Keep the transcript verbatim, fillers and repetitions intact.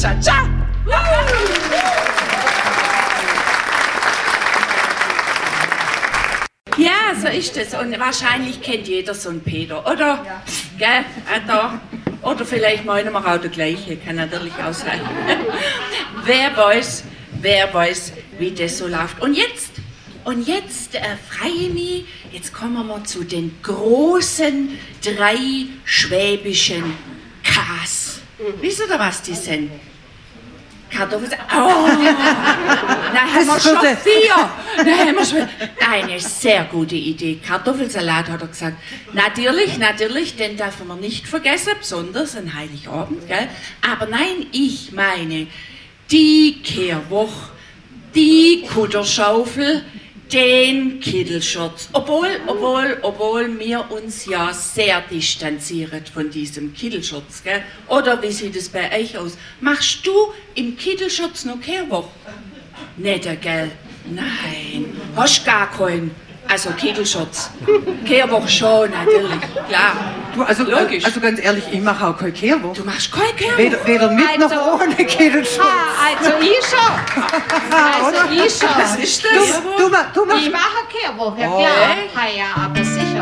Cha-cha! Ja, so ist es. Und wahrscheinlich kennt jeder so einen Peter, oder? Ja. Gell? Auch da. Oder vielleicht meinen wir auch der gleiche, kann natürlich auch sein. Wer weiß, wer weiß, wie das so läuft. Und jetzt, und jetzt äh, freue ich mich, jetzt kommen wir zu den großen drei schwäbischen Ks. Wisst ihr, was die sind? Kartoffeln. Oh! Da haben wir schon vier. Da haben wir schon eine sehr gute Idee. Kartoffelsalat, hat er gesagt. Natürlich, natürlich, den darf man nicht vergessen, besonders an Heiligabend, gell? Aber nein, ich meine die Kehrwoche, die Kutterschaufel, den Kittelschutz. Obwohl, obwohl, obwohl wir uns ja sehr distanzieren von diesem Kittelschutz, gell? Oder wie sieht es bei euch aus? Machst du im Kittelschutz noch Kehrwoche? Nicht, gell? Nein. Hast gar keinen. Also Kittelschutz. Kehrwoche schon, natürlich. Klar. Du, also, Logisch. also ganz ehrlich, ich mache auch keine Kehrwoche. Du machst keine Kehrwoche? Weder, weder mit Also- noch ohne Kittelschutz. Ah, also ich schon. Also ich schon. Was ist das? Du, du, ma- du machst... Ich mache Kehrwoche, Oh. ja. Ah, ja, aber sicher